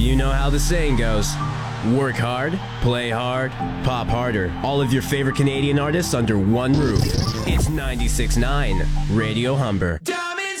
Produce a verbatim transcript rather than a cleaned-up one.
You know how the saying goes. Work hard, play hard, pop harder. All of your favorite Canadian artists under one roof. It's ninety-six point nine Radio Humber.